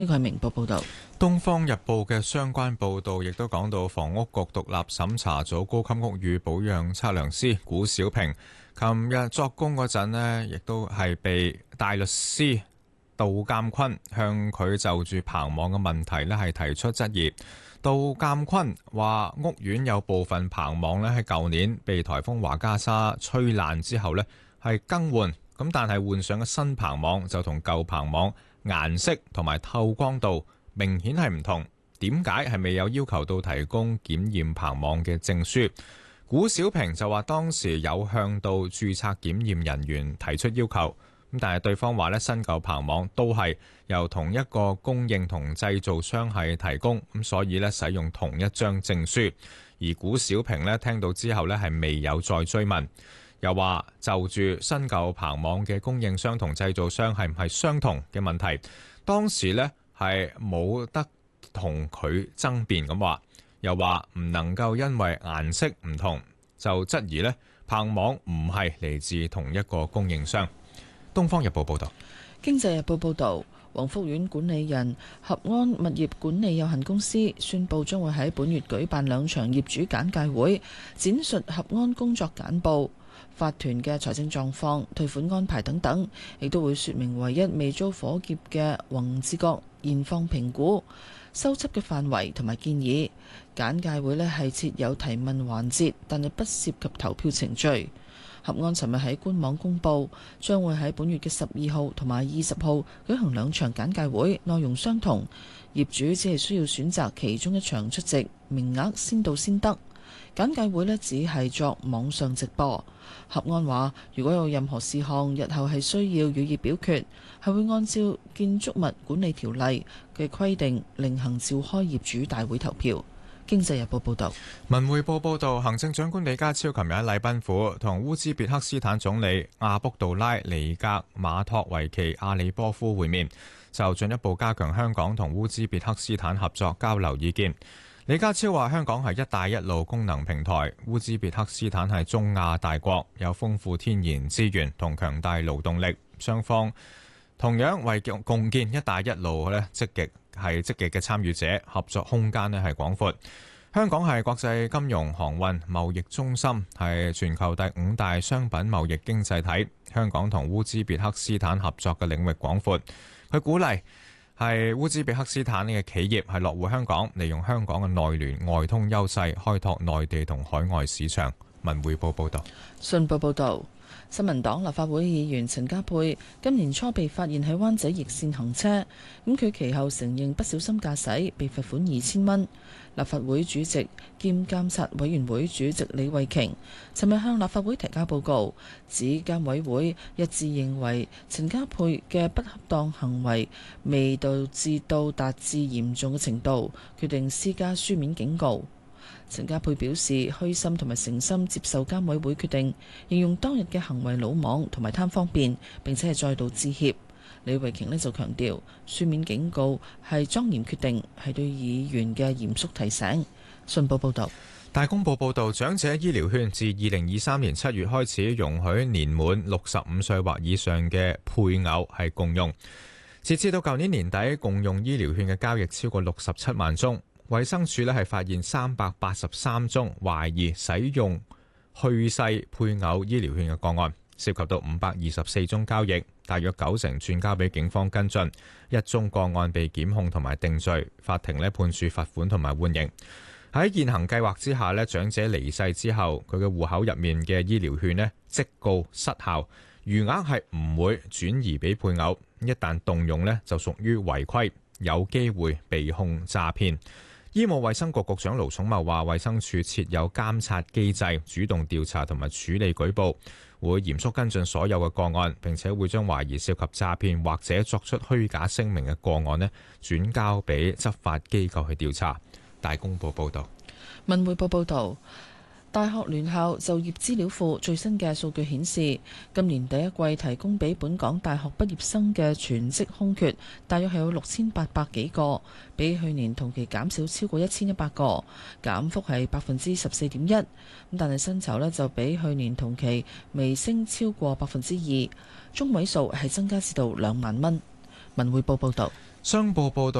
呢個係明報報導。 《東方日報》嘅相關報導亦都講到，房屋局獨立審查組高級屋宇保養測量師古小平，琴日作供嗰陣呢，亦都係被大律師杜鑑坤向佢就住棚網嘅問題呢係提出質疑。杜鑑坤話屋苑有部分棚網呢喺舊年被颱風華加莎吹爛之後呢係更換，咁但係換上嘅新棚網就同舊棚網顏色同埋透光度明顯係唔同，點解係未有要求到提供檢驗棚網嘅證書？古小平就話當時有向到註冊檢驗人員提出要求，咁但係對方話咧新舊棚網都係由同一個供應同製造商係提供，咁所以咧使用同一張證書。而古小平咧聽到之後咧係未有再追問，又話就住新舊棚網嘅供應商同製造商係唔係相同嘅問題，當時咧係冇得同佢爭辯咁話，又話唔能夠因為顏色唔同就質疑呢棚網唔係嚟自同一個供應商。《東方日報》報道。 《經濟日報》報導，宏福苑管理人合安物業管理有限公司宣布將會喺本月舉辦2場業主簡介會，展述合安工作簡報、法團嘅財政狀況、退款安排等等，亦都會説明唯一未遭火劫嘅宏志閣現況評估、修葺嘅範圍同埋建議。簡介會呢係設有提問環節，但係不涉及投票程序。合安尋日喺官網公佈，將會喺本月嘅12號同埋20號舉行2場簡介會，內容相同，業主只係需要選擇其中一場出席，名額先到先得。簡介會呢只係作網上直播。合安話，如果有任何事項日後係需要予以表決，係會按照建築物管理條例嘅規定，另行召開業主大會投票。經濟日報報道。 文匯報報道，行政長官李家超琴日喺禮賓府同烏茲別克斯坦總理阿卜杜拉尼格馬托維奇阿里波夫會面，就進一步加強香港同烏茲別克斯坦合作交流意見。李家超話香港係一帶一路功能平台，烏茲別克斯坦係中亞大國，有豐富天然資源同強大勞動力，雙方同樣為共建一帶一路積極嘅參與者，合作空間係廣闊。香港係國際金融、航運、貿易中心，係全球第5大商品貿易經濟體。香港同烏茲別克斯坦合作嘅領域廣闊，佢鼓勵係烏茲別克斯坦嘅企業係落戶香港，利用香港嘅內聯外通優勢，開拓內地同海外市場。文匯報報道。 信報報導。新民黨立法會議員陳家珮今年初被發現喺灣仔逆線行車，咁佢其後承認不小心駕駛，被罰款2000蚊。立法會主席兼監察委員會主席李慧瓊尋日向立法會提交報告，指監委會一致認為陳家珮嘅不恰當行為未導致到達至嚴重嘅程度，決定施加書面警告。陳家珮表示虛心同埋誠心接受監委會決定，形容當日嘅行為魯莽同埋貪方便，並且係再度致歉。李慧瓊呢就強調，書面警告係莊嚴決定，係對議員嘅嚴肅提醒。信報報道。 大公報報導，長者醫療券自2023年7月開始容許年滿65歲或以上嘅配偶係共用，截至到舊年年底，共用醫療券嘅交易超過67萬宗。衛生署係發現383宗懷疑使用去世配偶醫療券嘅個案，涉及到524宗交易，大約90%轉交俾警方跟進，1宗個案被檢控同埋定罪，法庭判處罰款同埋緩刑。喺現行計劃之下，長者離世之後，佢嘅戶口入面嘅醫療券即告失效，餘額係唔會轉移俾配偶，一旦動用就屬於違規，有機會被控詐騙。醫務衛生局局長盧寵茂話，衛生署設有監察機制，主動調查同埋處理舉報，會嚴肅跟進所有嘅個案，並且會將懷疑涉及詐騙或者作出虛假聲明嘅個案轉交俾執法機構去調查。大公報報道。 文匯報報道。大學聯校就業資料庫最新嘅數據顯示，今年第一季提供俾本港大學畢業生嘅全職空缺，大約係有6800幾個，比去年同期減少超過1100個，減幅係14.1%。咁但係薪酬就比去年同期微升超過2%，中位數係增加至到2萬蚊。文匯報報道。 商報報道。